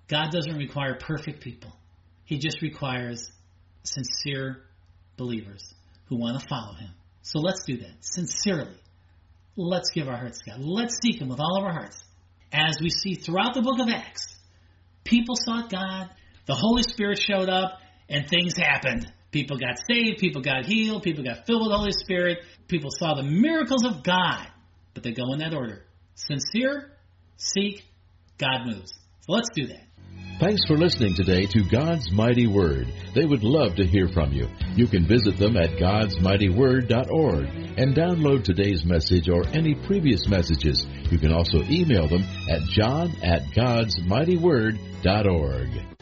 God doesn't require perfect people. He just requires sincere believers who want to follow him. So let's do that sincerely. Let's give our hearts to God. Let's seek him with all of our hearts. As we see throughout the book of Acts, people sought God, the Holy Spirit showed up, and things happened. People got saved, people got healed, people got filled with the Holy Spirit, people saw the miracles of God. But they go in that order. Sincere, seek, God moves. So let's do that. Thanks for listening today to God's Mighty Word. They would love to hear from you. You can visit them at godsmightyword.org and download today's message or any previous messages. You can also email them at john@godsmightyword.org.